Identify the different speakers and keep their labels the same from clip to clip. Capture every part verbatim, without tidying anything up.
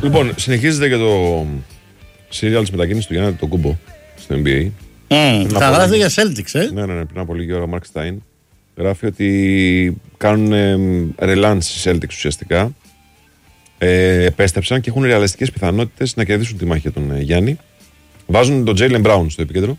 Speaker 1: Λοιπόν, συνεχίζεται και το σύριαλ της μετακίνησης του Γιάννη το Κούμπο στο N B A.
Speaker 2: Mm, θα γράφει για Celtics, ε.
Speaker 1: Ναι, ναι, ναι, πριν από λίγη ώρα ο Μάρκ Στάιν γράφει ότι κάνουν ε, ρελάνς στις Celtics ουσιαστικά. Ε, επέστρεψαν και έχουν ρεαλιστικές πιθανότητες να κερδίσουν τη μάχη για τον ε, Γιάννη. Βάζουν τον Jaylen Brown στο επίκεντρο.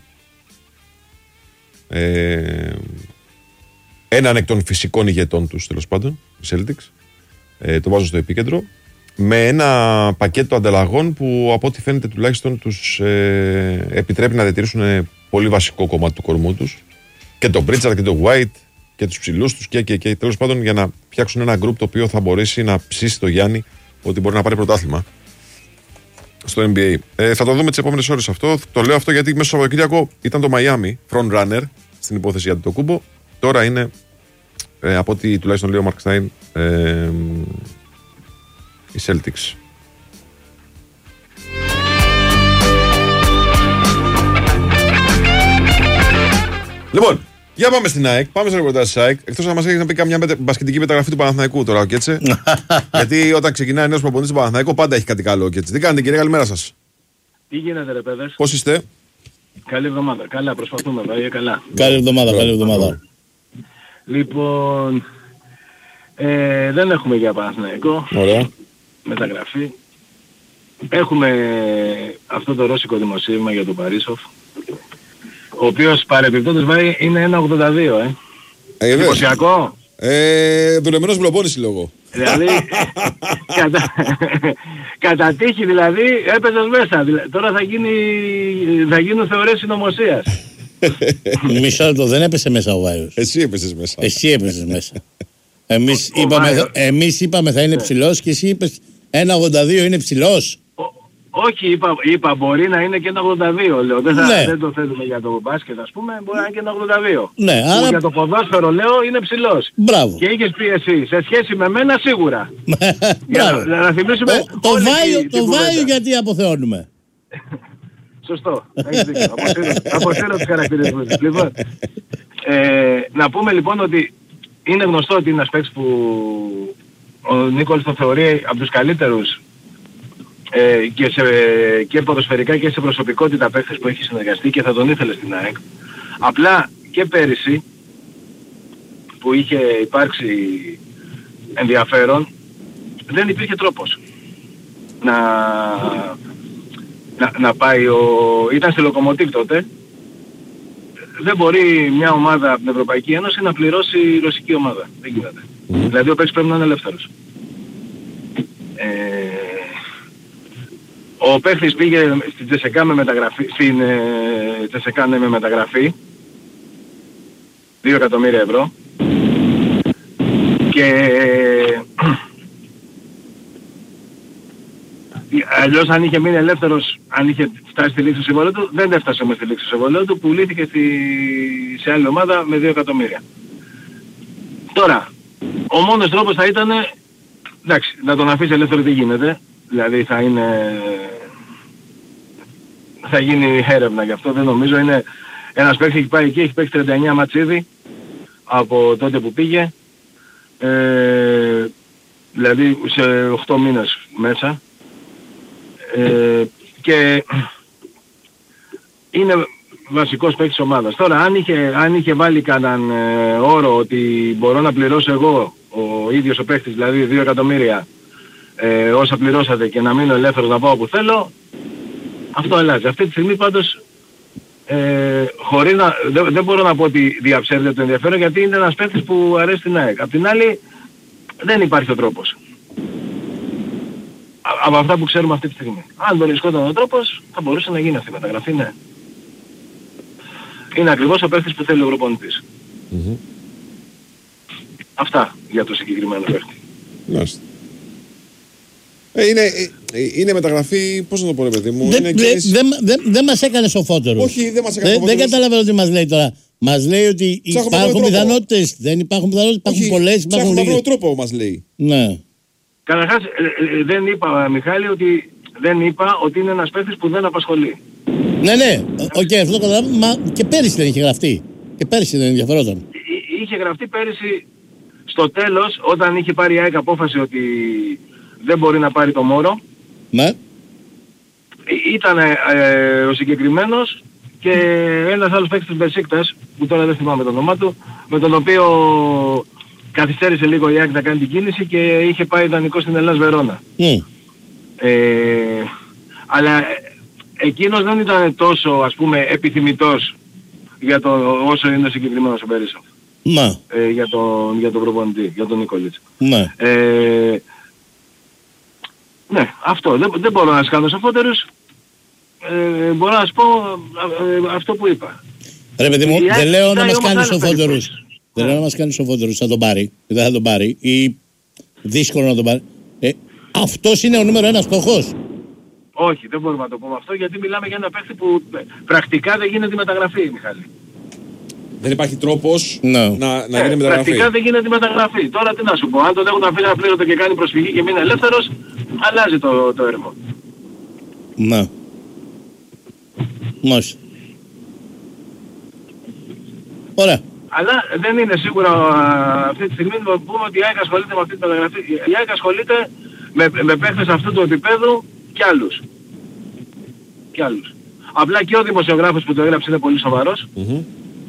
Speaker 1: Ε, έναν εκ των φυσικών ηγετών τους, τέλος πάντων, οι Celtics. Ε, το βάζουν στο επίκεντρο. Με ένα πακέτο ανταλλαγών που από ό,τι φαίνεται τουλάχιστον τους ε, επιτρέπει να διατηρήσουν ε, πολύ βασικό κομμάτι του κορμού τους. Και τον Pritchard και τον White και τους ψηλούς τους και, και, και τέλος πάντων για να φτιάξουν ένα γκρουπ το οποίο θα μπορέσει να ψήσει το Γιάννη ότι μπορεί να πάρει πρωτάθλημα στο N B A. Ε, θα το δούμε τις επόμενες ώρες αυτό. Το λέω αυτό γιατί μέσα στο Σαββατοκύριακο ήταν το Miami front runner στην υπόθεση για το Κούμπο. Τώρα είναι ε, από ό,τι τουλάχιστον λέει ο Mark Stein ε, οι Celtics. Λοιπόν, για πάμε στην ΑΕΚ. Πάμε στο ρεπορτάζ της ΑΕΚ. Εκτός να μας έχει να πει καμιά μπασκετική μεταγραφή του Παναθηναϊκού τώρα ο Κέτσε. Γιατί όταν ξεκινάει νέος προπονητής του Παναθηναϊκού πάντα έχει κάτι καλό ο Κέτσε. Τι κάνετε κύριε, καλημέρα σας.
Speaker 3: Τι γίνεται ρε παιδες.
Speaker 1: Πώς είστε.
Speaker 3: Καλή εβδομάδα. Καλά, προσπαθούμε βέβαια. Καλά.
Speaker 2: Καλή εβδομάδα, καλή εβδομάδα.
Speaker 3: Λοιπόν, ε, δεν έχουμε για Παναθηναϊκό.
Speaker 1: Ωραία.
Speaker 3: Μεταγραφή. Έχουμε αυτό το ρώσικο δημοσίευμα για τον Παρίσοφ, ο οποίος παρεπιπτόντως βάει είναι ένα ογδόντα δύο, ε.
Speaker 1: ε
Speaker 3: Εντυπωσιακό.
Speaker 1: Ε, δουλεμένος προπόνηση λόγω.
Speaker 3: Δηλαδή, κατά, κατά τύχη δηλαδή έπαιζες μέσα. Δηλαδή, τώρα θα, γίνει, θα γίνουν θεωρίες συνωμοσίας.
Speaker 2: Μισό λεπτό, δεν έπεσε μέσα ο Βάιος.
Speaker 1: Εσύ έπεσες μέσα.
Speaker 2: Εσύ έπεσες μέσα. Εμείς,
Speaker 3: ο,
Speaker 2: είπαμε,
Speaker 3: ο
Speaker 2: εμείς είπαμε θα είναι
Speaker 3: ναι.
Speaker 2: ψηλός και εσύ είπες ένα ογδόντα δύο είναι ψηλός.
Speaker 3: Όχι, είπα, είπα μπορεί να είναι και ένα ογδόντα δύο, λέω. Δεν, θα,
Speaker 2: ναι.
Speaker 3: δεν το θέλουμε για το μπάσκετ, ας πούμε, μπορεί να είναι και ένα ογδόντα δύο.
Speaker 2: Ναι,
Speaker 3: που
Speaker 2: άρα...
Speaker 3: για το ποδόσφαιρο, λέω, είναι ψηλός.
Speaker 2: Μπράβο.
Speaker 3: Και είχες πει εσύ, σε σχέση με μένα σίγουρα.
Speaker 2: Μπράβο.
Speaker 3: Να, να θυμίσουμε
Speaker 2: το το βάιο, το βάιο γιατί αποθεώνουμε.
Speaker 3: Σωστό. Έχεις δίκιο. Αποσύρω τους χαρακτηρισμούς. Λοιπόν, ε, να πούμε λοιπόν ότι είναι γνωστό ότι είναι ένας παίκτης που ο Νίκολς το θεωρεί από τους καλύτερους ε, και, σε, και ποδοσφαιρικά και σε προσωπικότητα παίκτες που έχει συνεργαστεί και θα τον ήθελε στην ΑΕΚ. Απλά και πέρυσι που είχε υπάρξει ενδιαφέρον δεν υπήρχε τρόπος να, να, να πάει ο... ήταν στη Λοκομοτίβ τότε. Δεν μπορεί μια ομάδα από την Ευρωπαϊκή Ένωση να πληρώσει η ρωσική ομάδα. Δεν γίνεται. Mm. Δηλαδή ο παίκτης πρέπει να είναι ελεύθερος. Ε, ο παίκτης πήγε στην Τσεσεκά με μεταγραφή, στην ε, Τσεσεκά ναι, με μεταγραφή δύο εκατομμύρια ευρώ και αλλιώς αν είχε μείνει ελεύθερος, αν είχε φτάσει στη λήξη του συμβολέου του, δεν έφτασε με στη λήξη του συμβολέου του, πουλήθηκε στη... σε άλλη ομάδα με δύο εκατομμύρια. Τώρα, ο μόνος τρόπος θα ήταν, εντάξει, να τον αφήσει ελεύθερο τι γίνεται, δηλαδή θα είναι... θα γίνει έρευνα γι' αυτό, δεν νομίζω, είναι ένας παίκτης έχει πάει εκεί, έχει παίξει τριάντα εννέα μάτς ήδη από τότε που πήγε, ε, δηλαδή σε οκτώ μήνες μέσα. Ε, και είναι βασικός παίκτης ομάδας. Τώρα αν είχε, αν είχε βάλει κανέναν ε, όρο ότι μπορώ να πληρώσω εγώ ο ίδιος ο παίκτης, δηλαδή δύο εκατομμύρια ε, όσα πληρώσατε και να μείνω ελεύθερος να πάω όπου θέλω, αυτό αλλάζει. Αυτή τη στιγμή πάντως ε, χωρίς να, δεν, δεν μπορώ να πω ότι διαψεύδεται το ενδιαφέρον γιατί είναι ένας παίκτης που αρέσει την ΑΕΚ. Απ' την άλλη δεν υπάρχει ο τρόπος. Από αυτά που ξέρουμε αυτή τη στιγμή. Αν δεν βρισκόταν ο τρόπος, θα μπορούσε να γίνει αυτή η μεταγραφή, ναι. Είναι ακριβώς ο παίκτης που θέλει ο προπονητής. Mm-hmm. Αυτά για το συγκεκριμένο παίκτη.
Speaker 1: Μάλιστα. Ε, είναι, ε, είναι μεταγραφή, πώς να το πω ρε παιδί μου.
Speaker 2: Δεν
Speaker 1: δε,
Speaker 2: δε, δε, δε, δε μας έκανε σοφότερος.
Speaker 1: Όχι, δεν μας έκανε
Speaker 2: σοφότερος. Δεν καταλαβαίνω τι μας λέει τώρα. Μας λέει ότι
Speaker 1: ψάχνουμε
Speaker 2: υπάρχουν πιθανότητες. Δεν υπάρχουν πιθανότητες, υπάρχουν
Speaker 1: Όχι,
Speaker 2: πολλές, υπάρχουν λίγες.
Speaker 1: Ψάχνουμε τρόπο μας λέει.
Speaker 2: Ναι.
Speaker 3: Καταρχάς ε, ε, δεν είπα Μιχάλη ότι δεν είπα ότι είναι ένας παίκτης που δεν απασχολεί.
Speaker 2: Ναι, ναι, οκ, okay, αυτό καταλαβαίνω, μα και πέρυσι δεν είχε γραφτεί. Και πέρυσι δεν ενδιαφερόταν.
Speaker 3: Είχε γραφτεί πέρυσι στο τέλος όταν είχε πάρει η ΑΕΚ απόφαση ότι δεν μπορεί να πάρει το Μόρο
Speaker 2: Ναι.
Speaker 3: Ήταν ε, ο συγκεκριμένος και ένας άλλος παίκτης της Μπεσίκτας, που τώρα δεν θυμάμαι το όνομά του, με τον οποίο καθυστέρησε λίγο η ΑΕΚ να κάνει την κίνηση και είχε πάει δανεικό στην Ελλάς Βερόνα.
Speaker 2: Mm.
Speaker 3: Ε, αλλά εκείνος δεν ήταν τόσο, ας πούμε, επιθυμητός για το όσο είναι ο συγκεκριμένος ο Μπερίσοφ.
Speaker 2: Ναι.
Speaker 3: Ε, για τον, για τον προπονητή, για τον Νίκολιτς.
Speaker 2: Ναι.
Speaker 3: Ε, ναι, αυτό. Δεν, δεν μπορώ να σας κάνω σοφότερους. Ε, μπορώ να σας πω ε, αυτό που είπα.
Speaker 2: Ρε παιδί μου, δεν λέω να μας κάνει σοφότερους. Δεν
Speaker 3: Ναι.
Speaker 2: λέω να μας κάνει σοφότερους. Θα τον πάρει. Δεν θα τον πάρει. Ή δύσκολο να τον πάρει. Ε, αυτός είναι ο νούμερο ένας στόχος.
Speaker 3: Όχι, δεν μπορούμε να το πούμε αυτό, γιατί μιλάμε για ένα παίχτη που πρακτικά δεν γίνεται η μεταγραφή, Μιχάλη.
Speaker 1: Δεν υπάρχει τρόπος
Speaker 2: No.
Speaker 1: να, να
Speaker 3: Ε,
Speaker 1: γίνει μεταγραφή.
Speaker 3: πρακτικά δεν γίνεται η μεταγραφή. Τώρα τι να σου πω, αν τον έχουν αφήσει απλήρωτο και κάνει προσφυγή και μείνει ελεύθερος, αλλάζει το, το έργο.
Speaker 2: Ναι. Μάλιστα. Ωραία.
Speaker 3: Αλλά δεν είναι σίγουρα α, αυτή τη στιγμή να πούμε ότι η ΑΕΚ ασχολείται με αυτή τη μεταγραφή. Η ΑΕΚ ασχολείται με, με παίχτες αυτού του επίπεδου και άλλους. Και άλλους. Απλά και ο δημοσιογράφος που το έγραψε είναι πολύ σοβαρός.
Speaker 1: Mm-hmm.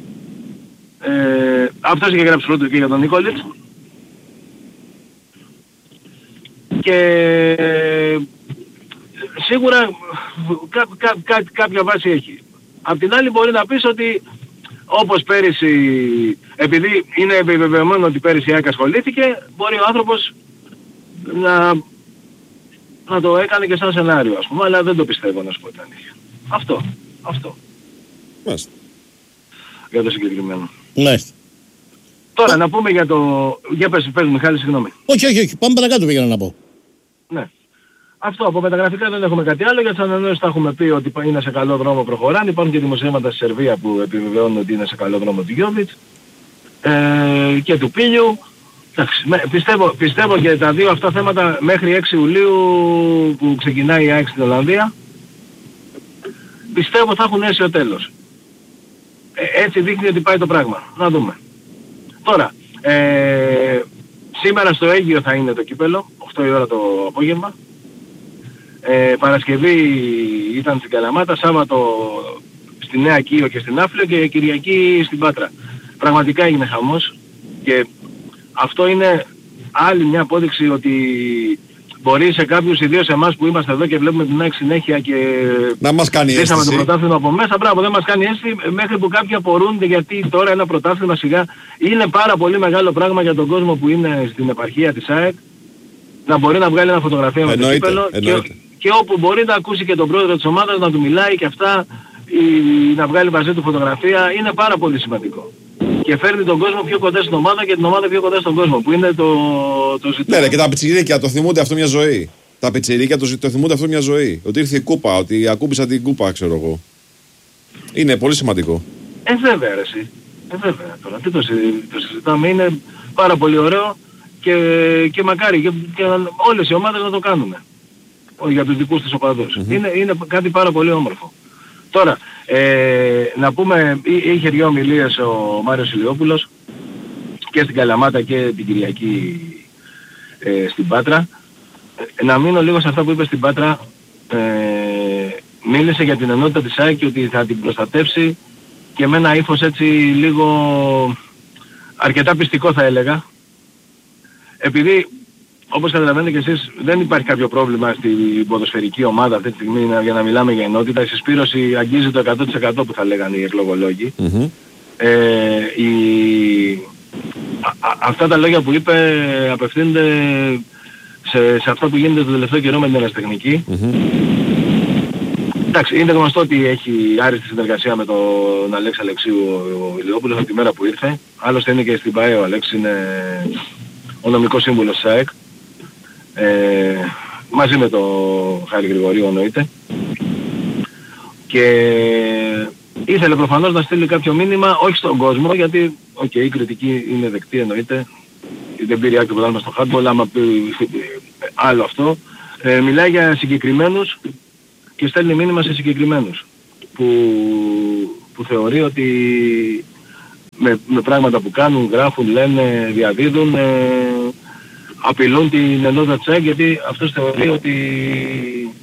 Speaker 3: Ε, αυτός είχε γράψει πρώτο και για τον Νίκολιτς. Και σίγουρα κά, κά, κά, κάποια βάση έχει. Απ' την άλλη μπορεί να πεις ότι όπως πέρυσι, επειδή είναι επιβεβαιωμένο ότι πέρυσι η ΑΕΚ ασχολήθηκε, μπορεί ο άνθρωπος να, να το έκανε και σαν σενάριο, ας πούμε, αλλά δεν το πιστεύω να σου πω την αλήθεια. Αυτό, αυτό.
Speaker 1: Μάλιστα.
Speaker 3: Για το συγκεκριμένο.
Speaker 2: Μάλιστα.
Speaker 3: Τώρα να πούμε για το... Για πες, πες Μιχάλη, συγγνώμη.
Speaker 2: Όχι, όχι, όχι. Πάμε παρακάτω πήγαινα να πω.
Speaker 3: Ναι. Αυτό, από μεταγραφικά δεν έχουμε κάτι άλλο, για τις ανανεώσεις τα έχουμε πει ότι είναι σε καλό δρόμο, προχωράνε. Υπάρχουν και δημοσιεύματα στη Σερβία που επιβεβαιώνουν ότι είναι σε καλό δρόμο του Γιόβιτς ε, και του Πίλιου. Εντάξει, με, πιστεύω, πιστεύω και τα δύο αυτά θέματα μέχρι έξι Ιουλίου που ξεκινάει η ΑΕΚ στην Ολλανδία, πιστεύω θα έχουν έσει ο τέλος. Ε, έτσι δείχνει ότι πάει το πράγμα. Να δούμε. Τώρα, ε, σήμερα στο Αίγυο θα είναι το κύπελο, οκτώ η ώρα το απόγευμα. Ε, Παρασκευή ήταν στην Καλαμάτα, Σάββατο στη Νέα Κοίο και στην Άφλιο και Κυριακή στην Πάτρα. Πραγματικά έγινε χαμός και αυτό είναι άλλη μια απόδειξη ότι μπορεί σε κάποιους, ιδίως εμάς που είμαστε εδώ και βλέπουμε την ΑΕΚ συνέχεια και
Speaker 1: να μας κάνει
Speaker 3: ζήσαμε το
Speaker 1: αίσθηση.
Speaker 3: πρωτάθλημα από μέσα, μπράβο, δεν μας κάνει αίσθηση, μέχρι που κάποιοι απορούνται γιατί τώρα ένα πρωτάθλημα σιγά είναι πάρα πολύ μεγάλο πράγμα για τον κόσμο που είναι στην επαρχία της ΑΕΚ να μπορεί να βγάλει ένα φωτογραφία με το κύπελο και, και όπου μπορεί να ακούσει και τον πρόεδρο της ομάδας να του μιλάει και αυτά ή, να βγάλει μαζί του φωτογραφία, είναι πάρα πολύ σημαντικό. Και φέρνει τον κόσμο πιο κοντά στην ομάδα και την ομάδα πιο κοντά στον κόσμο, που είναι το, το ζητούμενο.
Speaker 1: Ναι, και τα πιτσιρίκια το θυμούνται αυτό μια ζωή. Τα πιτσιρίκια το, το θυμούνται αυτό μια ζωή. Ότι ήρθε η κούπα, ότι ακούμπησα την κούπα, ξέρω εγώ. Είναι πολύ σημαντικό.
Speaker 3: Ε, βέβαια, ρε, εσύ. Ε, βέβαια, τώρα. Τι το, το συζητάμε. Είναι πάρα πολύ ωραίο και, και μακάρι και, και όλες οι ομάδες να το κάνουμε. Για τους δικούς τους οπαδούς. Mm-hmm. Είναι, είναι κάτι πάρα πολύ όμορφο. Τώρα, ε, να πούμε, είχε δύο ομιλίες ο Μάριος Ηλιόπουλος και στην Καλαμάτα και την Κυριακή ε, στην Πάτρα. Ε, να μείνω λίγο σε αυτά που είπε στην Πάτρα. Ε, μίλησε για την ενότητα της ΑΕΚ και ότι θα την προστατεύσει και με ένα ύφος έτσι λίγο αρκετά πιστικό θα έλεγα. Επειδή όπως καταλαβαίνετε και εσείς δεν υπάρχει κάποιο πρόβλημα στην ποδοσφαιρική ομάδα αυτή τη στιγμή για να μιλάμε για ενότητα. Η συσπήρωση αγγίζει το εκατό τοις εκατό που θα λέγανε οι εκλογολόγοι. Mm-hmm. Ε, η... α, α, αυτά τα λόγια που είπε απευθύνονται σε, σε αυτό που γίνεται το τελευταίο καιρό με την ερασιτεχνική. Mm-hmm. Εντάξει, είναι γνωστό ότι έχει άριστη συνεργασία με τον Αλέξη Αλεξίου ο Ηλιόπουλος από τη μέρα που ήρθε. Άλλωστε είναι και στην ΠΑΕ ο Αλέξης, είναι ο νομικός σύμβουλος της ΑΕΚ. Ε, μαζί με τον Χάρη Γρηγορίου εννοείται. Και ήθελε προφανώς να στείλει κάποιο μήνυμα, όχι στον κόσμο, γιατί okay, η κριτική είναι δεκτή εννοείται. Δεν πήρε άκρη ποτέ στο handball, άμα πει άλλο αυτό. Ε, μιλάει για συγκεκριμένους και στέλνει μήνυμα σε συγκεκριμένους. Που, που θεωρεί ότι με, με πράγματα που κάνουν, γράφουν, λένε, διαδίδουν, ε, απειλούν την ενότητα της ΑΕΚ, γιατί αυτός θεωρεί ότι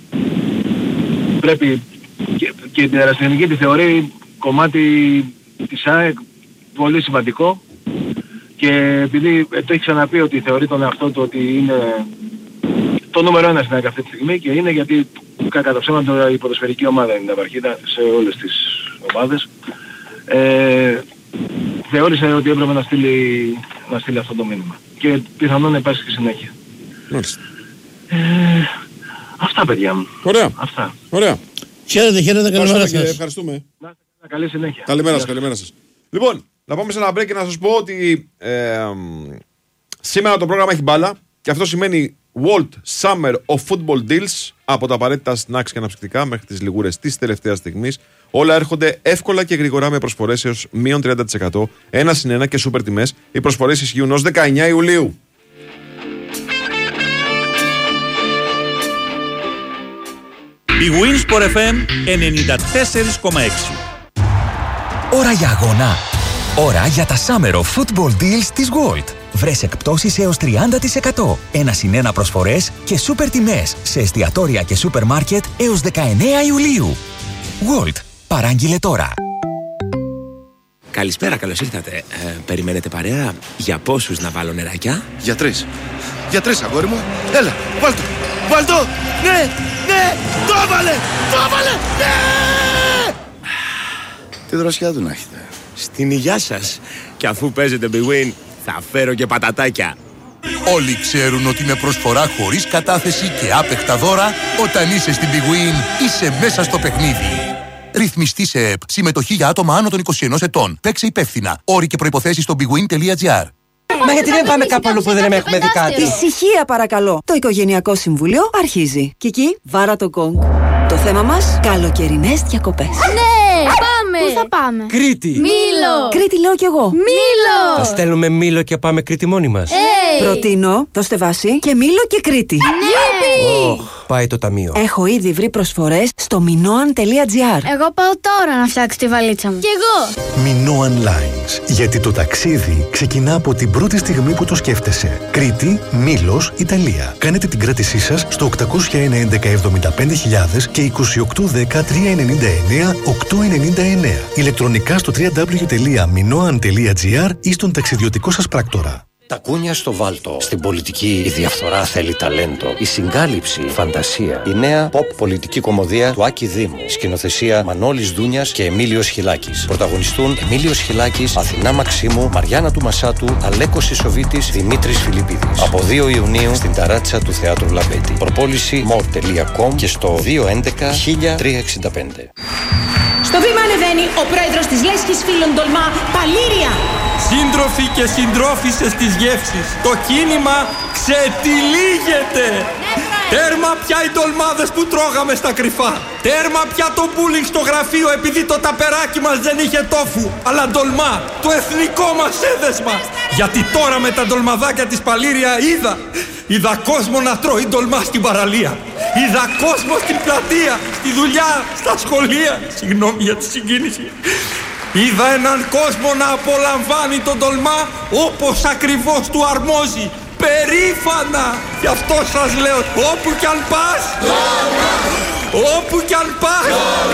Speaker 3: πρέπει και, και την ερασιτεχνική τη θεωρεί κομμάτι της ΑΕΚ πολύ σημαντικό και επειδή το έχει ξαναπεί ότι θεωρεί τον εαυτό του ότι είναι το νούμερο ένα στην ΑΕΚ αυτή τη στιγμή και είναι γιατί κατά το ψέμα η ποδοσφαιρική ομάδα είναι ναυαρχίδα σε όλες τις ομάδες. Ε, θεώρησε ότι έπρεπε να στείλει, να στείλει αυτό το μήνυμα και πιθανόν να υπάρξει και συνέχεια. Ε, αυτά παιδιά μου.
Speaker 1: Ωραία.
Speaker 3: Αυτά.
Speaker 1: Ωραία.
Speaker 2: Χαίρετε, χαίρετε, καλημέρα σας.
Speaker 1: Ευχαριστούμε.
Speaker 3: Καλή συνέχεια.
Speaker 1: Καλημέρα σας, καλημέρα σας. Λοιπόν, να πάμε σε ένα break και να σας πω ότι ε, σήμερα το πρόγραμμα έχει μπάλα και αυτό σημαίνει World Summer of Football Deals από τα απαραίτητα snacks και αναψυκτικά μέχρι τις λιγούρες της τελευταίας στιγμής. Όλα έρχονται εύκολα και γρήγορα με προσφορές έως μείον τριάντα τοις εκατό, ένα συν ένα και σούπερ τιμές. Οι προσφορές ισχύουν ως δεκαεννέα Ιουλίου.
Speaker 4: Η Winsport εφ εμ ενενήντα τέσσερα κόμμα έξι.
Speaker 5: Ώρα για αγώνα. Ώρα για τα Summer of Football Deals της World. Βρες εκπτώσεις έως τριάντα τοις εκατό, ένα συν ένα προσφορές και σούπερ τιμές σε εστιατόρια και σούπερ μάρκετ έως δεκαεννέα Ιουλίου. World. Παράγγειλε τώρα.
Speaker 6: Καλησπέρα, καλώς ήρθατε. Ε, περιμένετε παρέα? Για πόσους να βάλω νεράκια?
Speaker 7: Για τρεις. Για τρεις, αγόρι μου. Έλα, βάλ' το. Βάλ' το. Ναι, ναι, το έβαλε, το έβαλε, ναι! Τι δροσιά του να έχετε.
Speaker 6: Στην υγειά σας. Και αφού παίζετε Big Win, θα φέρω και πατατάκια.
Speaker 8: Όλοι ξέρουν ότι με προσφορά χωρίς κατάθεση και άπεχτα δώρα, όταν είσαι στην Big Win, είσαι μέσα στο παιχνίδι. Ρυθμιστή σε ΕΠ. Συμμετοχή για άτομα άνω των είκοσι ενός ετών. Παίξε υπεύθυνα. Όροι και προϋποθέσεις στο bigwin τελεία gr.
Speaker 9: Μα γιατί δεν πάμε κάπου αλλού που δεν έχουμε δει κάτι?
Speaker 10: Ησυχία παρακαλώ. Το Οικογενειακό Συμβούλιο αρχίζει. Κική, βάρα το γκονγκ. Το θέμα μας, καλοκαιρινές διακοπές.
Speaker 11: Ναι, πάμε! Πού θα πάμε?
Speaker 9: Κρήτη.
Speaker 11: Μήλο.
Speaker 10: Κρήτη λέω κι εγώ.
Speaker 11: Μήλο.
Speaker 9: Θα στέλνουμε Μήλο και πάμε Κρήτη μόνοι μας.
Speaker 11: Hey.
Speaker 10: Προτείνω, δώστε βάση και Μήλο και Κρήτη.
Speaker 11: Ναι.
Speaker 9: Oh, πάει το ταμείο.
Speaker 10: Έχω ήδη βρει προσφορές στο minoan τελεία gr.
Speaker 11: Εγώ πάω τώρα να φτιάξω τη βαλίτσα μου. Κι εγώ.
Speaker 12: Minoan Lines. Γιατί το ταξίδι ξεκινά από την πρώτη στιγμή που το σκέφτεσαι. Κρήτη, Μήλος, Ιταλία. Κάνετε την κράτησή σας στο οκτακόσια ένα έντεκα εβδομήντα πέντε χιλιάδες και είκοσι οκτώ δέκα τριακόσια ενενήντα εννέα οκτακόσια ενενήντα εννέα. Ηλεκτρονικά στο double-u double-u double-u τελεία minoan τελεία gr ή στον ταξιδιωτικό σας πράκτορα.
Speaker 13: Τα κούνια στο βάλτο. Στην πολιτική η διαφθορά θέλει ταλέντο. Η συγκάλυψη, η φαντασία. Η νέα pop πολιτική κομμωδία του Άκη Δήμου. Σκηνοθεσία Μανώλης Δούνιας και Εμίλιος Χιλάκης. Πρωταγωνιστούν Εμίλιος Χιλάκης, Αθηνά Μαξίμου, Μαριάννα του Μασάτου, Αλέκος Ισοβίτης, Δημήτρης Φιλιππίδης. Από δύο Ιουνίου στην ταράτσα του Θεάτρου Λαμπέτη. Προπόληση μορ τελεία κομ και στο δύο έντεκα χίλια τριακόσια εξήντα πέντε.
Speaker 14: Στο βήμα ανεβαίνει ο πρόεδρος της Λέσχης Φίλων Τολμά, Παλήρια.
Speaker 15: Σύντροφοι και συντρόφισσες της γεύσης, το κίνημα ξετυλίγεται. Τέρμα πια οι ντολμάδες που τρώγαμε στα κρυφά. Τέρμα πια το μπούλινγκ στο γραφείο επειδή το ταπεράκι μας δεν είχε τόφου. Αλλά ντολμά, το εθνικό μας έδεσμα. Γιατί τώρα με τα ντολμαδάκια της Παλήρια είδα. Είδα κόσμο να τρώει ντολμά στην παραλία. Είδα κόσμο στην πλατεία, στη δουλειά, στα σχολεία. Συγγνώμη για τη συγκίνηση. Είδα έναν κόσμο να απολαμβάνει τον ντολμά όπως ακριβώς του αρμόζει. Περήφανα! Γι' αυτό σας λέω, όπου κι αν πας, όπου κι αν πας.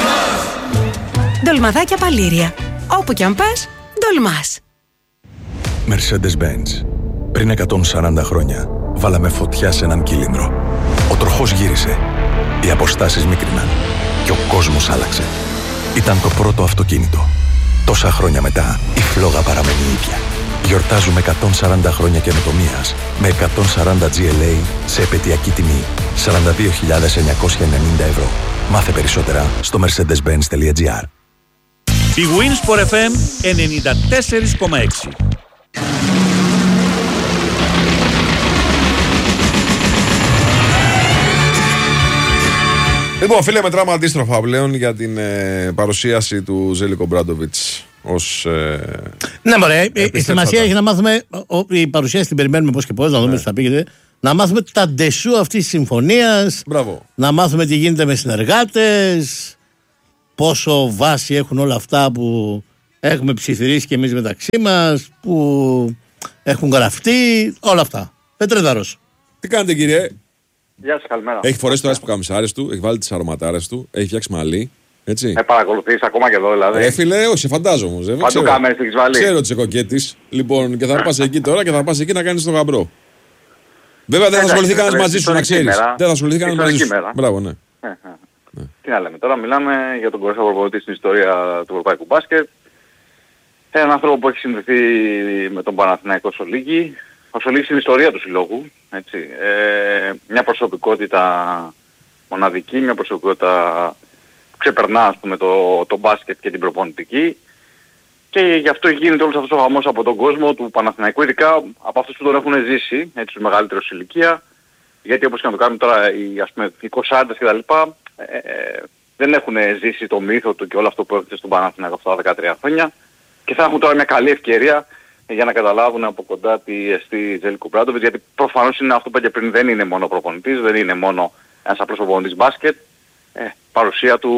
Speaker 10: Ντολμαδάκια Παλήρια. Όπου κι αν πας, ντολμάς.
Speaker 12: Mercedes-Benz. Πριν εκατόν σαράντα χρόνια, βάλαμε φωτιά σε έναν κύλινδρο. Ο τροχός γύρισε. Οι αποστάσεις μίκριναν. Και ο κόσμος άλλαξε. Ήταν το πρώτο αυτοκίνητο. Τόσα χρόνια μετά, η φλόγα παραμένει ίδια. Γιορτάζουμε εκατόν σαράντα χρόνια καινοτομίας με εκατόν σαράντα τζι ελ έι σε επαιτειακή τιμή σαράντα δύο χιλιάδες εννιακόσια ενενήντα ευρώ. Μάθε περισσότερα στο mercedes benz τελεία gr.
Speaker 4: Η Winsport εφ εμ ενενήντα τέσσερα κόμμα έξι.
Speaker 1: Λοιπόν, φίλε, μετράμε αντίστροφα πλέον για την ε, παρουσίαση του Ζέλικο Μπράντοβιτς ως. Ε,
Speaker 2: ναι, μωρέ. Η σημασία έχει να μάθουμε. Ο, η παρουσίαση την περιμένουμε πώς και πώς, να δούμε τι θα πήγαινε. Να μάθουμε τα ντεσού αυτής της συμφωνίας.
Speaker 1: Μπράβο.
Speaker 2: Να μάθουμε τι γίνεται με συνεργάτες. Πόσο βάση έχουν όλα αυτά που έχουμε ψιθυρίσει και εμείς μεταξύ μας. Που έχουν γραφτεί. Όλα αυτά. Πετρέδαρος.
Speaker 1: Τι κάνετε, κύριε?
Speaker 16: Γεια σας, καλημέρα.
Speaker 1: Έχει φορέσει τώρα τις πουκαμισάρες του, έχει βάλει τις αρωματάρες του, έχει φτιάξει μαλλί. Έτσι.
Speaker 16: Με παρακολουθείς ακόμα και εδώ δηλαδή.
Speaker 1: Ε, φίλε, όχι, φαντάζομαι όμως.
Speaker 16: Παντού κάμερες έχεις βάλει.
Speaker 1: Ξέρω τις εκοκέτης. Λοιπόν, και θα πας εκεί τώρα και θα πας εκεί να κάνεις τον γαμπρό. Βέβαια δεν θα ασχοληθεί κανένας μαζί σου, να ξέρεις. Δεν θα ασχοληθεί κανένας μαζί σου. Μπράβο, ναι.
Speaker 16: Τι να λέμε τώρα, μιλάμε για τον κορυφαίο προπονητή στην ιστορία του ευρωπαϊκού μπάσκετ. Έναν άνθρωπο που έχει συνδεθεί με τον Παναθηναϊκό στο Λίγκι. Ο Σολίγης στην ιστορία του συλλόγου. Έτσι. Ε, μια προσωπικότητα μοναδική, μια προσωπικότητα που ξεπερνά ας πούμε, το, το μπάσκετ και την προπονητική. Και γι' αυτό γίνεται όλος αυτός ο χαμός από τον κόσμο του Παναθηναϊκού, ειδικά από αυτούς που τον έχουν ζήσει, έτσι, τους μεγαλύτερους ηλικία. Γιατί όπως και να το κάνουμε τώρα οι, ας πούμε, οι εικοσάριδες και τα λοιπά, ε, ε, δεν έχουν ζήσει το μύθο του και όλο αυτό που έρχεται στον Παναθηναϊκό αυτά τα δεκατρία χρόνια. Και θα έχουν τώρα μια καλή ευκαιρία για να καταλάβουν από κοντά τι εστί Ζέλικο Μπράντοβιτς, γιατί προφανώς είναι αυτό που είπα και πριν, δεν είναι μόνο προπονητής, δεν είναι μόνο ένας απλός προπονητής μπάσκετ. Ε, παρουσία του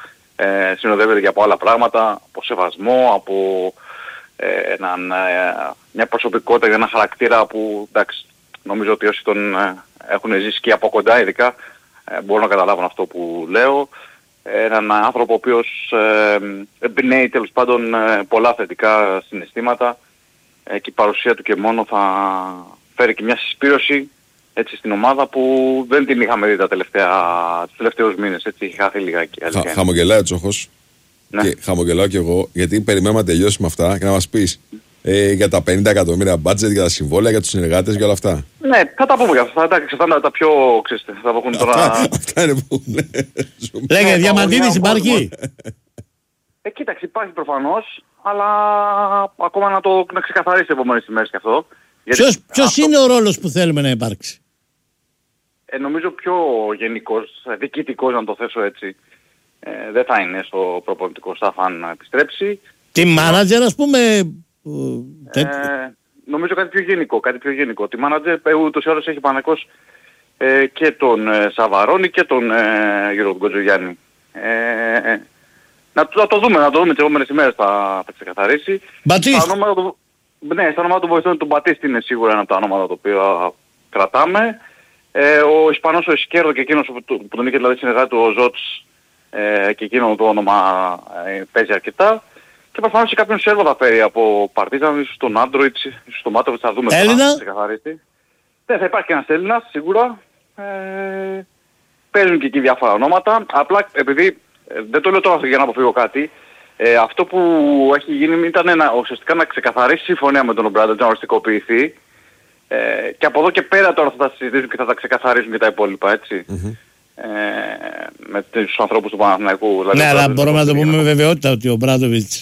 Speaker 16: ε, συνοδεύεται και από άλλα πράγματα, από σεβασμό, από ε, έναν, ε, μια προσωπικότητα, ένα χαρακτήρα που εντάξει, νομίζω ότι όσοι τον ε, έχουν ζήσει και από κοντά ειδικά ε, μπορούν να καταλάβουν αυτό που λέω. Έναν άνθρωπο ο οποίος ε, εμπνέει τέλος πάντων ε, πολλά θετικά συναισθήματα ε, και η παρουσία του και μόνο θα φέρει και μια συσπήρωση έτσι στην ομάδα που δεν την είχαμε δει τα τελευταία, τους τελευταίους μήνες, έτσι είχε χάθει λιγάκι.
Speaker 1: Χα, χαμογελάει ο Τσόχος ναι. Και χαμογελάω κι εγώ γιατί περιμένουμε να τελειώσει με αυτά και να μας πεις ε, για τα πενήντα εκατομμύρια budget, για τα συμβόλαια, για τους συνεργάτες και όλα αυτά.
Speaker 16: Ναι, θα τα πούμε για αυτά, εντάξει, αυτά είναι τα πιο, ξέρετε, θα τα πούμε τώρα.
Speaker 1: Αυτά είναι που
Speaker 2: λέγε, Διαμαντίδης υπάρχει.
Speaker 16: Ε, κοίταξε, υπάρχει προφανώς, αλλά ακόμα να το να ξεκαθαρίσει τις επόμενες ημέρες και αυτό.
Speaker 2: Ποιος, ποιος αυτό... είναι ο ρόλος που θέλουμε να υπάρξει?
Speaker 16: Ε, νομίζω πιο γενικός, διοικητικός να το θέσω έτσι. Ε, δεν θα είναι στο προπονητικό staff αν επιστρέψει.
Speaker 2: Τι μάνατζερ ας πούμε...
Speaker 16: Ε, νομίζω κάτι πιο γενικό, κάτι πιο γενικό. Τη μάνατζερ ούτως ή άλλως έχει Παναθηναϊκός ε, και τον ε, Σαβαρόνη και τον ε, Γιώργο Γκοτζογιάννη. Ε, ε, να, να το δούμε, να το δούμε τις επόμενες ημέρες θα, θα ξεκαθαρίσει.
Speaker 2: Μπατίστ!
Speaker 16: Ναι, στα ονόματα του βοηθών του Μπατίστ είναι σίγουρα ένα από τα ονόματα τα οποία κρατάμε. Ε, ο Ισπανός ο Ισκέρδο και εκείνος που, που τον είχε δηλαδή συνεργάτη του ο Ζότς ε, και εκείνο το όνομα ε, παίζει αρκετά. Και προφανώς και κάποιον Σέρβο θα φέρει από Παρτίζαν, ίσως τον Άντροιτς, ίσως τον Μάτοβιτς, θα δούμε.
Speaker 2: Έλληνα.
Speaker 16: Ναι, θα υπάρχει και ένας Έλληνας σίγουρα. Ε, παίζουν και εκεί διάφορα ονόματα. Απλά επειδή, ε, δεν το λέω τώρα για να αποφύγω κάτι, ε, αυτό που έχει γίνει ήταν ένα, ουσιαστικά να ξεκαθαρίσει συμφωνία με τον Ομπράντα, να οριστικοποιηθεί. Ε, και από εδώ και πέρα τώρα θα τα συζητήσουν και θα τα ξεκαθαρίσουν και τα υπόλοιπα, έτσι. Mm-hmm. Ε, με τους ανθρώπους του Παναθηναϊκού. Δηλαδή,
Speaker 2: ναι, αλλά μπορούμε να το πούμε με βεβαιότητα ότι ο Μπράντοβιτς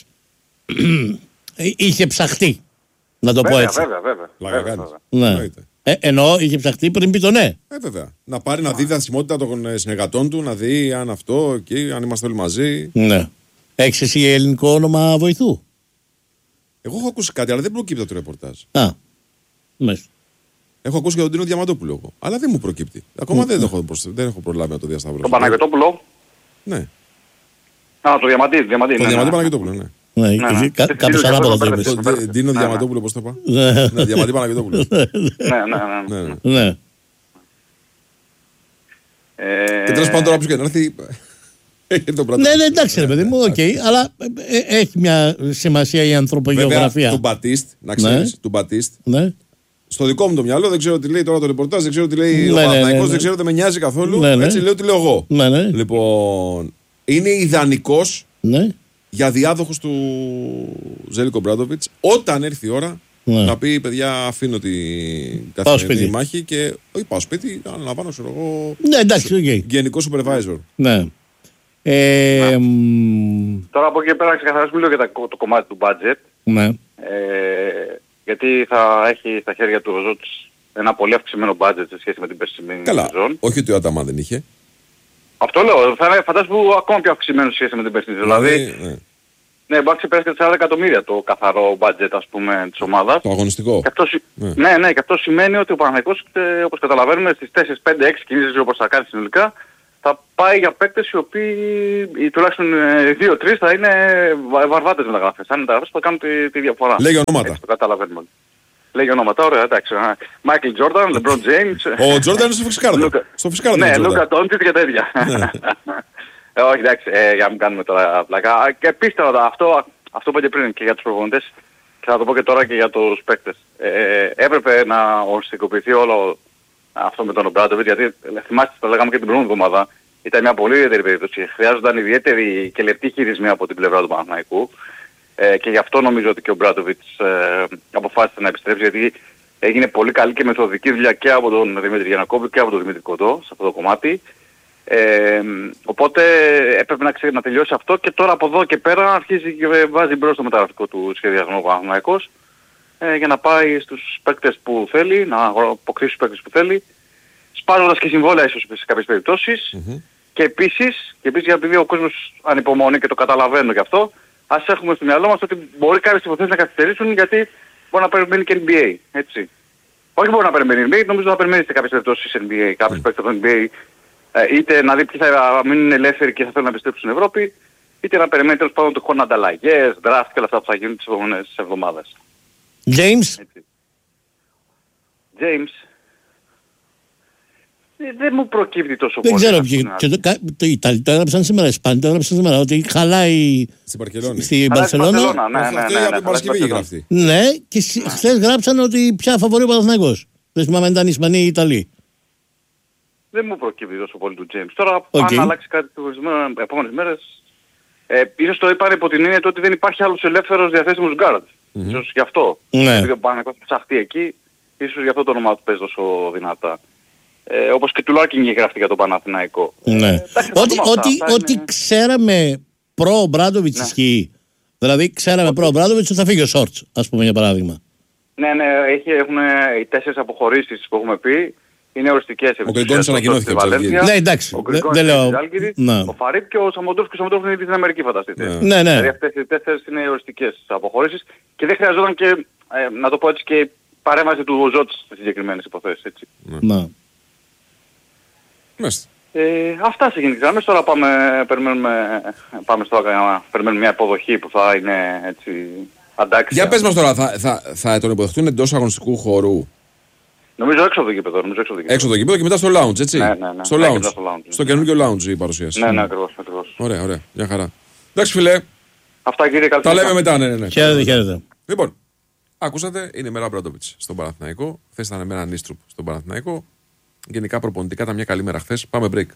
Speaker 2: είχε ψαχτεί. Να το
Speaker 16: βέβαια,
Speaker 2: πω έτσι.
Speaker 16: Βέβαια, βέβαια. βέβαια, βέβαια.
Speaker 2: Ναι. Ε, εννοώ είχε ψαχτεί πριν πει το ναι.
Speaker 1: Ε, βέβαια. Να πάρει να δει δραστημότητα των συνεργατών του, να δει αν αυτό εκεί, αν είμαστε όλοι μαζί.
Speaker 2: Ναι. Έχεις εσύ ελληνικό όνομα βοηθού?
Speaker 1: Εγώ έχω ακούσει κάτι, αλλά δεν προκύπτει από το ρεπορτάζ.
Speaker 2: Α, μέσα.
Speaker 1: Έχω ακούσει για τον Τίνο Διαμαντόπουλο εγώ, αλλά δεν μου προκύπτει. Ακόμα mm. δεν, έχω, δεν έχω προλάβει να το διασταυρώσω.
Speaker 16: Τον Παναγιωτόπουλο.
Speaker 1: Ναι.
Speaker 16: Α, το Διαμαντή, Διαμαντή.
Speaker 1: Το
Speaker 16: ναι,
Speaker 1: Διαμαντή
Speaker 16: ναι.
Speaker 1: Παναγιωτόπουλο, ναι.
Speaker 2: Ναι, ναι, ναι. Κά, κάποιος ανάποδα το είπες.
Speaker 1: Ντίνο Διαμαντόπουλο, πώς το είπα? Ναι, Διαμαντή Παναγιωτόπουλο.
Speaker 16: Ναι, ναι, ναι.
Speaker 2: Ναι.
Speaker 1: Και τέλος πάντων τώρα που και να έρθει...
Speaker 2: Ναι, ναι, εντάξει ρε παιδί μου, οκ, αλλά έχει μια σημασία η ανθρωπογεωγραφία.
Speaker 1: Βέβαια, του Μπατίστ, να ξέρεις, του Μπατίστ. Στο δικό μου το μυαλό δεν ξέρω τι λέει τώρα το ρεπορτάζ, δεν ξέρω τι λέει ο Παναθηναϊκός, δεν ξέρω, δεν με νοιάζει καθόλου. Έτσι λέω τι λέω εγώ. Λοιπόν, είναι ιδανικός για διάδοχος του Ζέλικο Μπράντοβιτς όταν έρθει η ώρα να πει παιδιά αφήνω την καθημερινή μάχη και όχι πάω σπίτι, αναλαμβάνω ξέρω εγώ γενικό supervisor.
Speaker 2: Ναι. Ε,
Speaker 16: τώρα από εκεί πέρα να ξεκαθαρίσουμε λίγο για το κομμάτι του budget.
Speaker 2: Ναι.
Speaker 16: Ε, γιατί θα έχει στα χέρια του ο Ζώτης ένα πολύ αυξημένο budget σε σχέση με την περσινή
Speaker 1: σεζόν.
Speaker 16: Καλά,
Speaker 1: όχι ότι ο Αταμάν δεν είχε.
Speaker 16: Αυτό λέω, θα φαντάζομαι ακόμα πιο αυξημένο σε σχέση με την περσινή. Δηλαδή, ναι, ναι μπορεί να ξεπεράσει και τεσσάρων εκατομμύρια το καθαρό budget ας πούμε της ομάδας.
Speaker 1: Το αγωνιστικό.
Speaker 16: Και αυτό, ναι. ναι, ναι, και αυτό σημαίνει ότι ο Παναθηναϊκός, όπως καταλαβαίνουμε, στις τέσσερα πέντε έξι κινήσεις όπως θα κάνει συνολικά, θα πάει για παίκτες οι οποίοι τουλάχιστον δύο τρία θα είναι βαρβάτες μεταγραφές. Αν είναι μεταγραφές θα κάνουν τη, τη διαφορά.
Speaker 1: Λέγε ονόματα.
Speaker 16: Έτσι, το καταλαβαίνουμε. Λέγει ονόματα, ωραία, εντάξει. Μάικλ Τζόρνταν, Λεμπρόν Τζέιμς.
Speaker 1: Ο Τζόρνταν είναι στο φυσικάρδο. Στο φυσικάρδο.
Speaker 16: Ναι, Λούκα Ντόντσιτ και τέτοια. Ε, όχι, εντάξει, ε, για να μην κάνουμε τώρα πλάκα. Και πίστευα αυτό, αυτό που είπα και πριν και για τους προπονητές και θα το πω και τώρα και για τους παίκτες. Ε, έπρεπε να οριστικοποιηθεί όλο αυτό με τον Ομπράντοβιτ, γιατί θυμάστε, το λέγαμε και την προηγούμενη εβδομάδα, ήταν μια πολύ ιδιαίτερη περίπτωση. Χρειάζονταν ιδιαίτερη και λεπτή χειρισμοί από την πλευρά του Παναθηναϊκού. Ε, και γι' αυτό νομίζω ότι και ο Μπράντοβιτς ε, αποφάσισε να επιστρέψει, γιατί έγινε πολύ καλή και μεθοδική δουλειά και από τον Δημήτρη Γιαννακόπουλο και από τον Δημήτρη Κοντό σε αυτό το κομμάτι. Ε, οπότε έπρεπε να, ξε... να τελειώσει αυτό και τώρα από εδώ και πέρα αρχίζει και βάζει μπρος το μεταγραφικό του σχεδιασμό ο Παναθηναϊκός ε, για να πάει στους παίκτες που θέλει, να αποκτήσει τους παίκτες που θέλει, σπάζοντας και συμβόλαια ίσως σε κάποιες περιπτώσεις mm-hmm. και επίσης, και επίσης επειδή ο κόσμος ανυπομονεί και το καταλαβαίνω γι' αυτό, ας έχουμε στο μυαλό μας ότι μπορεί κάποιες υποθέσεις να καθυστερήσουν γιατί μπορεί να περιμένει και N B A, έτσι. Όχι μπορεί να περιμένει N B A, νομίζω να περιμένει σε κάποιες περιπτώσεις N B A, κάποιες mm. παίκτες από το N B A, είτε να δει ποιοι θα μείνουν ελεύθεροι και θα θέλουν να επιστρέψουν στην Ευρώπη, είτε να περιμένει τέλος πάντων τυχόν ανταλλαγές, draft και όλα αυτά που θα γίνουν τις επόμενες εβδομάδες.
Speaker 2: James.
Speaker 16: James. Δεν μου προκύπτει τόσο
Speaker 2: δεν
Speaker 16: πολύ.
Speaker 2: Δεν ξέρω ποιοι. Το, το Ιταλοί το έγραψαν σήμερα, οι Ισπανοί το έγραψαν σήμερα. Ότι χαλάει
Speaker 1: στην Παρκελόνη.
Speaker 2: Στην Μπαρσελόνα.
Speaker 16: Ναι, ναι, ναι, ναι,
Speaker 1: από την Παρασκευή γραφτεί.
Speaker 2: Ναι, και χθες γράψαν ότι πια φαβορεί ο Παναθηναϊκός. Δεν θυμάμαι αν ήταν Ισπανοί ή Ιταλοί.
Speaker 16: Δεν μου προκύπτει τόσο πολύ του James. Τώρα
Speaker 2: okay.
Speaker 16: αν αλλάξει κάτι τις επόμενες μέρες, ε, ίσως το είπαν υπό την έννοια ότι δεν υπάρχει άλλος ελεύθερος διαθέσιμος γκάρντ. Mm-hmm. Ίσως γι' αυτό.
Speaker 2: Ναι.
Speaker 16: Επειδή ο Παναθηναϊκός ψαχτεί εκεί, ίσως γι' αυτό το όνομα του παίζει τόσο δυνατά. Ε, όπως και του Λάρκινγκ είχε γραφτεί για τον Παναθηναϊκό.
Speaker 2: Ναι.
Speaker 16: Ε,
Speaker 2: ό,τι ό,τι, είναι... ό,τι ξέραμε προ Μπράντοβιτς ναι. ισχύει. Δηλαδή ξέραμε προ Μπράντοβιτς ότι θα φύγει ο Σόρτς, ας πούμε για παράδειγμα.
Speaker 16: Ναι, ναι, έχει, έχουν οι τέσσερις αποχωρήσεις που έχουμε πει. Είναι οριστικές.
Speaker 1: Ο Γκριγκόνης ανακοινώθηκε από την
Speaker 2: Ναι, εντάξει.
Speaker 16: Ο Γκριγκόνης
Speaker 2: λέω...
Speaker 16: ναι. ο Φαρίπ και ο Σαμοντόφ και ο Σαμοντόφ είναι ήδη στην Αμερική, φανταστείτε.
Speaker 2: Ναι, ναι.
Speaker 16: Δηλαδή αυτές οι τέσσερις είναι οριστικές αποχωρήσεις και δεν χρειαζόταν και, ε, να το πω έτσι, και παρέμβαση του Ζότς στις συγκεκριμένες υποθέσεις, έτσι.
Speaker 2: Ναι.
Speaker 1: Μάλιστα.
Speaker 16: Ε, αυτά σε γενικές γραμμές. Τώρα πάμε, περιμένουμε, πάμε στο, περιμένουμε μια υποδοχή που θα είναι έτσι αντάξια.
Speaker 1: Για πες μας τώρα, θα, θα, θα τον υποδεχτούν εντός αγωνιστικού χώρου?
Speaker 16: Νομίζω έξω από το γήπεδο. Νομίζω έξω από το γήπεδο.
Speaker 1: Έξω από το γήπεδο και μετά στο lounge, έτσι.
Speaker 16: Ναι, ναι, ναι.
Speaker 1: Στο
Speaker 16: ναι,
Speaker 1: lounge.
Speaker 16: στο, lounge.
Speaker 1: στο καινούργιο lounge η παρουσίαση.
Speaker 16: Ναι, ναι, ακριβώς, ακριβώς.
Speaker 1: Ωραία, ωραία. Μια χαρά. Εντάξει, φιλέ.
Speaker 16: Αυτά, κύριε, καλή.
Speaker 1: Τα λέμε μετά, ναι, ναι. ναι.
Speaker 2: Χαίρετε, χαίρετε.
Speaker 1: Λοιπόν, ακούσατε, είναι η μέρα Μπράντοβιτς στον Παναθηναϊκό. Χθες ήταν μέρα Νίστρουπ στον Παναθηναϊκό. Γενικά προπονητικά ήταν μια καλή μέρα χθες. Πάμε break.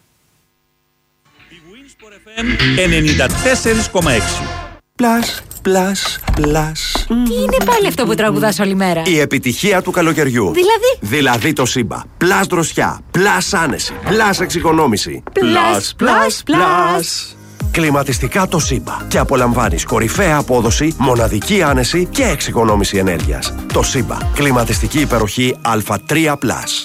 Speaker 4: ενενήντα τέσσερα κόμμα έξι.
Speaker 17: Πλάς, πλάς, πλάς.
Speaker 18: Τι είναι πάλι αυτό που τραγουδάς όλη μέρα?
Speaker 17: Η επιτυχία του καλοκαιριού.
Speaker 18: Δηλαδή?
Speaker 17: Δηλαδή το Σύμπα. Πλάς δροσιά, πλάς άνεση, πλάς εξοικονόμηση.
Speaker 18: Πλάς, πλάς, πλάς.
Speaker 17: Κλιματιστικά το Σύμπα. Και απολαμβάνεις κορυφαία απόδοση, μοναδική άνεση και εξοικονόμηση ενέργειας. Το Σύμπα. Κλιματιστική υπεροχή Α τρία πλας.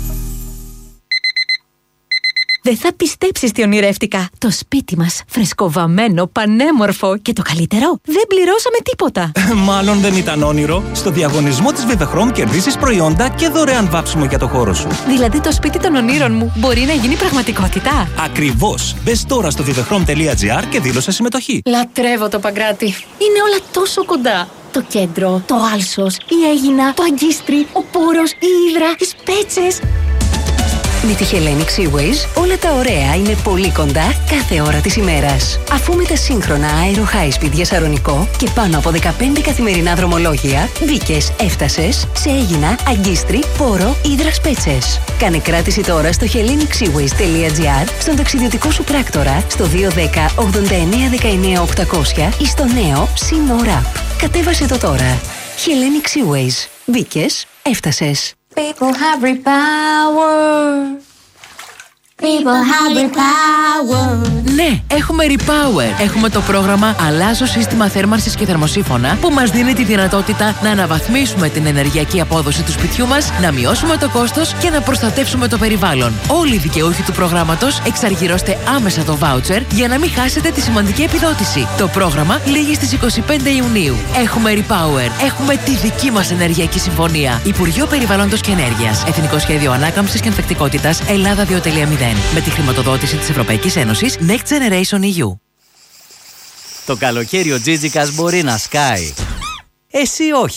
Speaker 18: Δεν θα πιστέψεις τι ονειρεύτηκα. Το σπίτι μας, φρεσκοβαμμένο, πανέμορφο και το καλύτερο, δεν πληρώσαμε τίποτα.
Speaker 19: Μάλλον δεν ήταν όνειρο. Στο διαγωνισμό της Vivechrom κερδίσεις προϊόντα και δωρεάν βάψιμο για το χώρο σου.
Speaker 18: Δηλαδή το σπίτι των ονείρων μου μπορεί να γίνει πραγματικότητα.
Speaker 19: Ακριβώς. Μπες τώρα στο vivechrom τελεία gr και δήλωσε συμμετοχή.
Speaker 18: Λατρεύω το Παγκράτη. Είναι όλα τόσο κοντά. Το κέντρο, το Άλσος, η Αίγινα, το Αγκίστρι, ο Πόρος, η Ύδρα, οι Σπέτσες. Με τη Hellenic Seaways όλα τα ωραία είναι πολύ κοντά κάθε ώρα της ημέρας. Αφού με τα σύγχρονα Aero High Speed για Σαρονικό και πάνω από δεκαπέντε καθημερινά δρομολόγια, μπήκες, έφτασες σε Αίγινα, Αγκίστρι, Πόρο, Ύδρα, Σπέτσες. Κάνε κράτηση τώρα στο hellenic seaways τελεία gr, στον ταξιδιωτικό σου πράκτορα, στο δύο ένα μηδέν ογδόντα εννέα δεκαεννέα οκτακόσια ή στο νέο Sino App. Κατέβασε το τώρα. Hellenic Seaways. Μπήκες, έφτασες.
Speaker 11: People have repower. People have repower.
Speaker 20: Ναι, έχουμε Repower. Έχουμε το πρόγραμμα Αλλάζω σύστημα θέρμανσης και θερμοσύφωνα που μας δίνει τη δυνατότητα να αναβαθμίσουμε την ενεργειακή απόδοση του σπιτιού μας, να μειώσουμε το κόστος και να προστατεύσουμε το περιβάλλον. Όλοι οι δικαιούχοι του προγράμματος εξαργυρώστε άμεσα το voucher για να μην χάσετε τη σημαντική επιδότηση. Το πρόγραμμα λήγει στις είκοσι πέντε Ιουνίου. Έχουμε Repower. Έχουμε τη δική μας ενεργειακή συμφωνία. Υπουργείο Περιβάλλοντος και Ενέργειας. Εθνικό Σχέδιο Ανάκαμψης και Ανθεκτικότητας Ελλάδα δύο κόμμα μηδέν. Με τη χρηματοδότηση της Ευρωπαϊκής Ένωσης Next Generation ι γιου.
Speaker 21: Το καλοκαίρι ο Τζίτζικας μπορεί να σκάει. Εσύ όχι.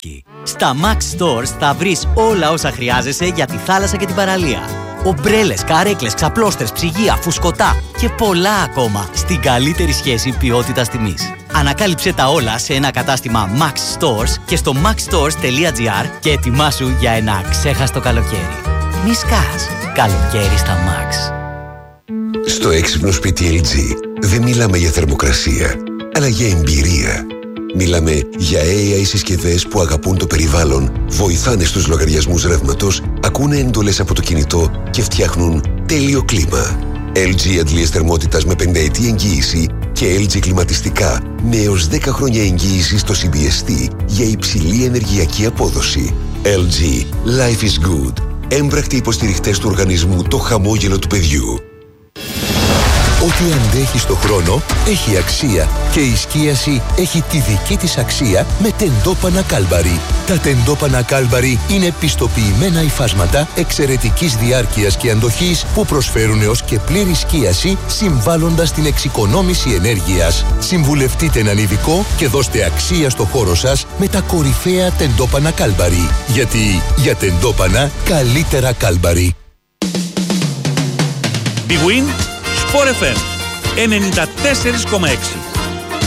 Speaker 21: Στα Max Stores θα βρεις όλα όσα χρειάζεσαι για τη θάλασσα και την παραλία. Ομπρέλες, καρέκλες, ξαπλώστρες, ψυγεία, φουσκωτά και πολλά ακόμα στην καλύτερη σχέση ποιότητας τιμής. Ανακάλυψε τα όλα σε ένα κατάστημα Max Stores και στο maxstores τελεία gr και ετοιμάσου για ένα ξέχαστο καλοκαίρι. Μη σκάς. Καλοκαίρι στα Max.
Speaker 22: Στο έξυπνο σπίτι ελ τζι δεν μιλάμε για θερμοκρασία, αλλά για εμπειρία. Μιλάμε για έι άι συσκευές που αγαπούν το περιβάλλον, βοηθάνε στους λογαριασμούς ρεύματος, ακούνε εντολές από το κινητό και φτιάχνουν τέλειο κλίμα. ελ τζι αντλίες θερμότητας με πενταετή εγγύηση και ελ τζι κλιματιστικά με έως δέκα χρόνια εγγύηση στο σι μπι ες τι για υψηλή ενεργειακή απόδοση. ελ τζι. Life is good. Έμπρακτοι υποστηριχτές του οργανισμού Το Χαμόγελο του Παιδιού.
Speaker 8: Ό,τι αντέχει στο χρόνο έχει αξία και η σκίαση έχει τη δική της αξία με τεντόπανα Κάλμπαρι. Τα τεντόπανα Κάλμπαρι είναι πιστοποιημένα υφάσματα εξαιρετικής διάρκειας και αντοχής που προσφέρουν έως και πλήρη σκίαση συμβάλλοντας στην εξοικονόμηση ενέργειας. Συμβουλευτείτε έναν ειδικό και δώστε αξία στο χώρο σας με τα κορυφαία τεντόπανα Κάλμπαρι. Γιατί για τεντόπανα καλύτερα Κάλμπαρι.
Speaker 4: Big Win Sport εφ εμ ενενήντα τέσσερα κόμμα έξι.